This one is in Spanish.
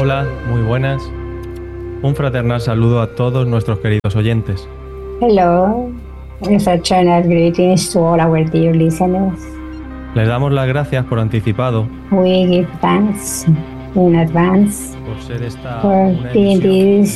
Hola, muy buenas. Un fraternal saludo a todos nuestros queridos oyentes. Hello, fraternal greetings to all our dear listeners. Les damos las gracias por anticipado We give thanks in advance por ser esta for una being emisión this